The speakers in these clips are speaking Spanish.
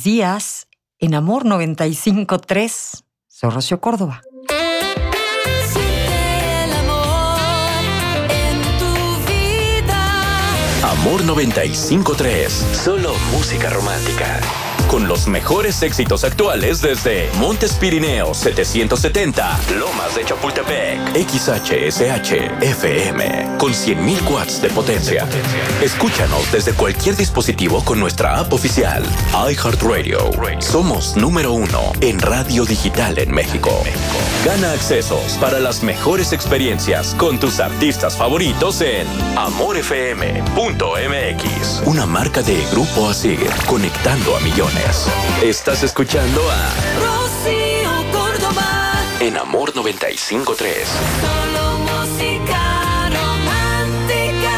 buenos días. En Amor 95.3, soy Rocío Córdoba. Amor 95.3, solo música romántica. Con los mejores éxitos actuales desde Montes Pirineos 770, Lomas de Chapultepec, XHSH FM, con 100.000 watts de potencia. Escúchanos desde cualquier dispositivo con nuestra app oficial, iHeartRadio. Somos número 1 en radio digital en México. Gana accesos para las mejores experiencias con tus artistas favoritos en amorfm.mx. Una marca de Grupo Asir, conectando a millones. Estás escuchando a Rocío Córdoba en Amor 95.3. Solo música romántica.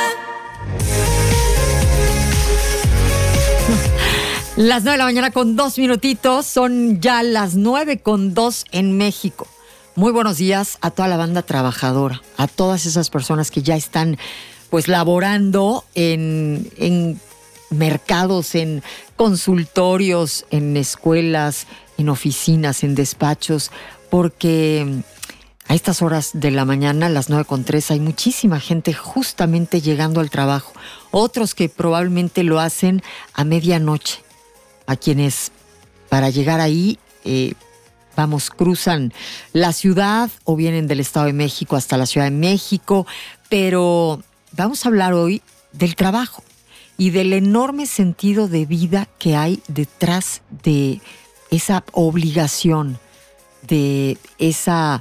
Las 9 de la mañana con 2 minutitos. Son ya las 9:02 en México. Muy buenos días a toda la banda trabajadora, a todas esas personas que ya están pues laborando en mercados, en consultorios, en escuelas, en oficinas, en despachos, porque a estas horas de la mañana, las 9:03, hay muchísima gente justamente llegando al trabajo. Otros que probablemente lo hacen a medianoche, a quienes para llegar ahí, cruzan la ciudad o vienen del Estado de México hasta la Ciudad de México, pero vamos a hablar hoy del trabajo y del enorme sentido de vida que hay detrás de esa obligación, de esa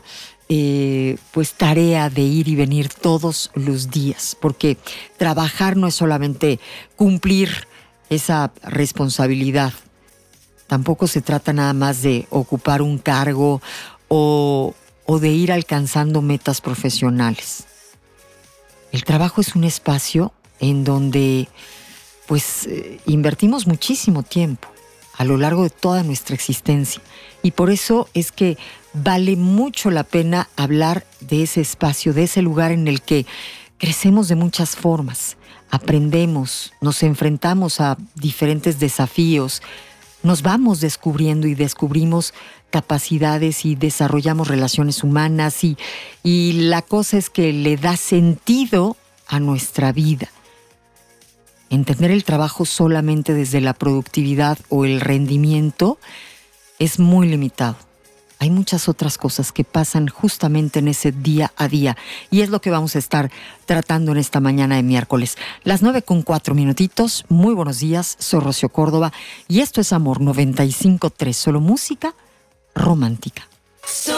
tarea de ir y venir todos los días, porque trabajar no es solamente cumplir esa responsabilidad, tampoco se trata nada más de ocupar un cargo o de ir alcanzando metas profesionales. El trabajo es un espacio en donde invertimos muchísimo tiempo a lo largo de toda nuestra existencia, y por eso es que vale mucho la pena hablar de ese espacio, de ese lugar en el que crecemos de muchas formas, aprendemos, nos enfrentamos a diferentes desafíos, nos vamos descubriendo y descubrimos capacidades y desarrollamos relaciones humanas y la cosa es que le da sentido a nuestra vida. Entender el trabajo solamente desde la productividad o el rendimiento es muy limitado. Hay muchas otras cosas que pasan justamente en ese día a día y es lo que vamos a estar tratando en esta mañana de miércoles. Las 9:04 minutitos. Muy buenos días, soy Rocío Córdoba y esto es Amor 95.3, solo música romántica.